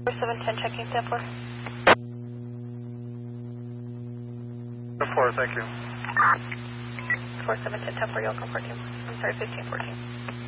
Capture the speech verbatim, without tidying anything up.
four seven ten checking Stanford. four, thank you. four seven ten ten for Yoko fourteen. I'm sorry, fifteen fourteen.